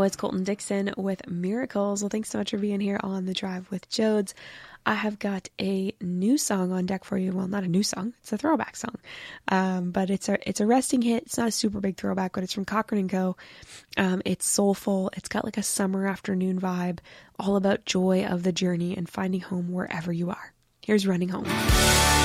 was Colton Dixon with Miracles. Well, thanks so much for being here on The Drive with Jodes. I have got a new song on deck for you. Well, not a new song. It's a throwback song. But it's a resting hit. It's not a super big throwback, but it's from Cochrane & Co. It's soulful. It's got like a summer afternoon vibe, all about joy of the journey and finding home wherever you are. Here's Running Home.